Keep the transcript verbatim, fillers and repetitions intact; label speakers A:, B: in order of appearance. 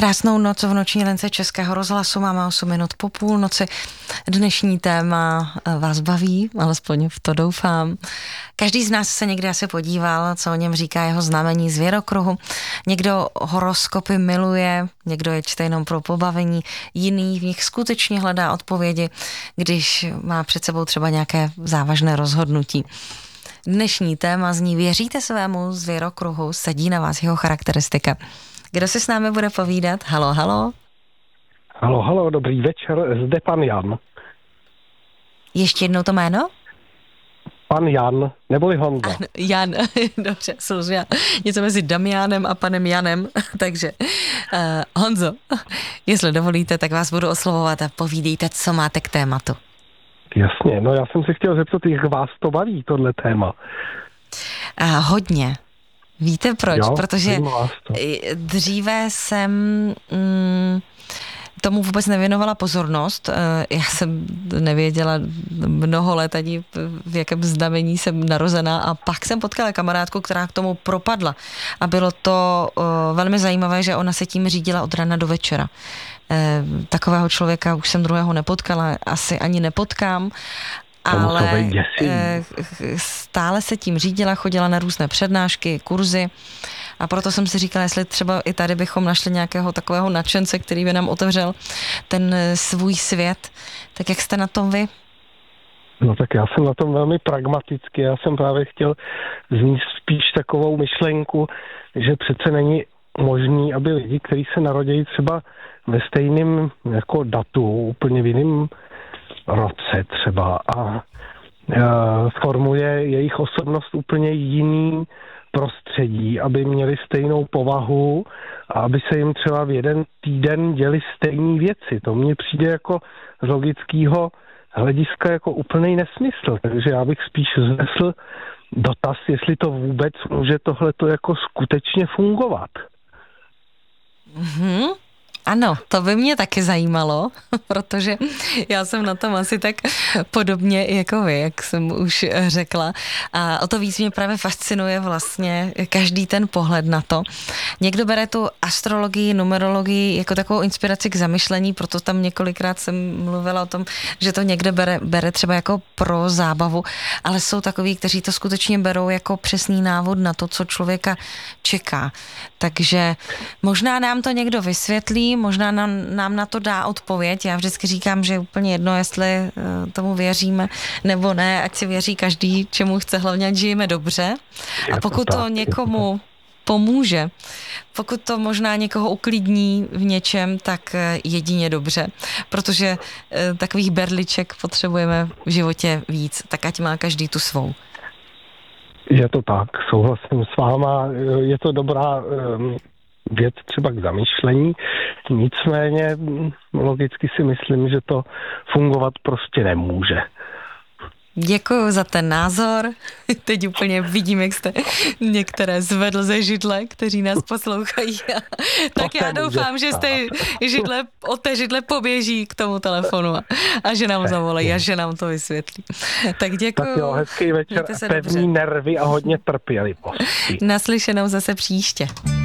A: Krásnou noc v noční lence Českého rozhlasu. Máme osm minut po půlnoci. Dnešní téma vás baví, alespoň v to doufám. Každý z nás se někdy asi podíval, co o něm říká jeho znamení zvěrokruhu. Někdo horoskopy miluje, někdo je čte jenom pro pobavení, jiný v nich skutečně hledá odpovědi, když má před sebou třeba nějaké závažné rozhodnutí. Dnešní téma zní: věříte svému zvěrokruhu, sedí na vás jeho charakteristika. Kdo se s námi bude povídat? Halo, halo.
B: Halo, halo, dobrý večer, zde pan Jan.
A: Ještě jednou to jméno?
B: Pan Jan, neboli Honza.
A: Ano, Jan, dobře, služia. Něco mezi Damianem a panem Janem, takže uh, Honzo, jestli dovolíte, tak vás budu oslovovat a povídejte, co máte k tématu.
B: Jasně, no já jsem se chtěl zeptat, jak vás to baví, tohle téma.
A: Uh, hodně. Víte proč?
B: Jo,
A: protože dříve jsem mm, tomu vůbec nevěnovala pozornost. Já jsem nevěděla mnoho let ani v jakém znamení jsem narozená a pak jsem potkala kamarádku, která k tomu propadla. A bylo to uh, velmi zajímavé, že ona se tím řídila od rána do večera. Eh, takového člověka už jsem druhého nepotkala, asi ani nepotkám. Ale stále se tím řídila, chodila na různé přednášky, kurzy a proto jsem si říkala, jestli třeba i tady bychom našli nějakého takového nadšence, který by nám otevřel ten svůj svět. Tak jak jste na tom vy?
B: No tak já jsem na tom velmi pragmaticky. Já jsem právě chtěl znést spíš takovou myšlenku, že přece není možný, aby lidi, kteří se narodí třeba ve stejném jako datu, úplně v jiném roce třeba a e, formuje jejich osobnost úplně jiný prostředí, aby měli stejnou povahu a aby se jim třeba v jeden týden děli stejné věci. To mně přijde jako z logického hlediska jako úplný nesmysl. Takže já bych spíš vznesl dotaz, jestli to vůbec může tohleto jako skutečně fungovat.
A: Mhm. Ano, to by mě taky zajímalo, protože já jsem na tom asi tak podobně jako vy, jak jsem už řekla. A o to víc mě právě fascinuje vlastně každý ten pohled na to. Někdo bere tu astrologii, numerologii jako takovou inspiraci k zamyšlení, proto tam několikrát jsem mluvila o tom, že to někdo bere, bere třeba jako pro zábavu, ale jsou takoví, kteří to skutečně berou jako přesný návod na to, co člověka čeká. Takže možná nám to někdo vysvětlí, možná nám, nám na to dá odpověď. Já vždycky říkám, že je úplně jedno, jestli tomu věříme nebo ne, ať si věří každý, čemu chce, hlavně ať žijeme dobře. A pokud to někomu pomůže, pokud to možná někoho uklidní v něčem, tak jedině dobře, protože takových berliček potřebujeme v životě víc, tak ať má každý tu svou.
B: Je to tak, souhlasím s váma, je to dobrá um, věc třeba k zamýšlení, nicméně logicky si myslím, že to fungovat prostě nemůže.
A: Děkuju za ten názor. Teď úplně vidím, jak jste některé zvedl ze židle, kteří nás poslouchají. Tak já doufám, že jste židle, od té židle poběží k tomu telefonu a, a že nám zavolají a že nám to vysvětlí. Tak děkuju.
B: Tak jo, hezký večer, pevný nervy a hodně trpělivosti.
A: Naslyšenou zase příště.